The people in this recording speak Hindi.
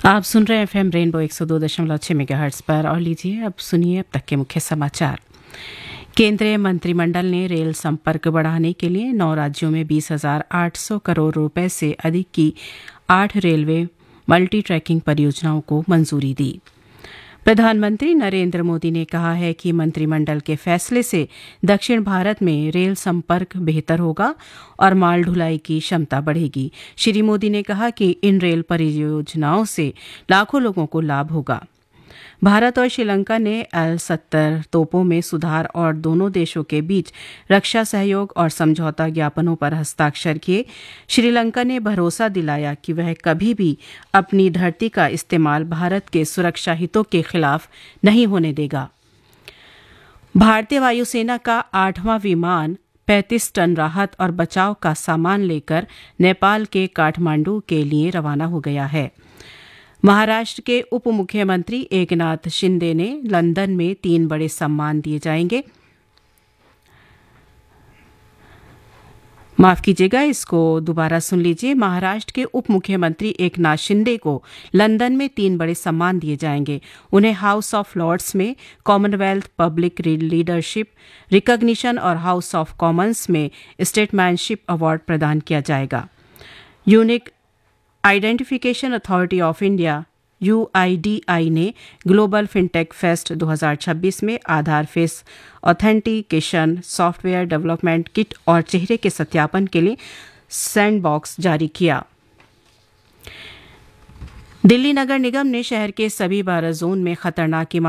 आप सुन रहे हैं एफएम रेनबो 102.6 मेगाहर्ट्ज पर और लीजिए अब सुनिए अब तक के मुख्य समाचार। केंद्रीय मंत्रिमंडल ने रेल संपर्क बढ़ाने के लिए 9 राज्यों में 20,800 करोड़ रुपए से अधिक की 8 रेलवे मल्टी ट्रैकिंग परियोजनाओं को मंजूरी दी। प्रधानमंत्री नरेंद्र मोदी ने कहा है कि मंत्रिमंडल के फैसले से दक्षिण भारत में रेल संपर्क बेहतर होगा और माल ढुलाई की क्षमता बढ़ेगी। श्री मोदी ने कहा कि इन रेल परियोजनाओं से लाखों लोगों को लाभ होगा। भारत और श्रीलंका ने L-70 तोपों में सुधार और दोनों देशों के बीच रक्षा सहयोग और समझौता ज्ञापनों पर हस्ताक्षर किए। श्रीलंका ने भरोसा दिलाया कि वह कभी भी अपनी धरती का इस्तेमाल भारत के सुरक्षा हितों के खिलाफ नहीं होने देगा। भारतीय वायुसेना का 8वां विमान 35 टन राहत और बचाव का सामान लेकर नेपाल के काठमांडू के लिए रवाना हो गया है। महाराष्ट्र के उप मुख्यमंत्री एकनाथ शिंदे ने लंदन में 3 बड़े सम्मान दिए जाएंगे। माफ कीजिएगा, इसको दोबारा सुन लीजिए। महाराष्ट्र के उप मुख्यमंत्री एकनाथ शिंदे को लंदन में 3 बड़े सम्मान दिए जाएंगे। उन्हें हाउस ऑफ लॉर्ड्स में कॉमनवेल्थ पब्लिक लीडरशिप रिकॉग्निशन और हाउस ऑफ कॉमन्स में स्टेटमैनशिप अवार्ड प्रदान किया जाएगा। Unique identification authority of India UIDI ने ग्लोबल फिनटेक फेस्ट 2026 में आधार face authentication software development kit और चेहरे के सत्यापन के लिए सैंडबॉक्स जारी किया। दिल्ली नगर निगम ने शहर के सभी 12 जोन में खतरनाक